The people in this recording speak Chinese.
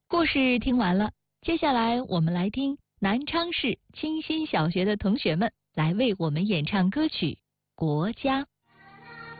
故事听完了，接下来我们来听南昌市清新小学的同学们来为我们演唱歌曲《国家》。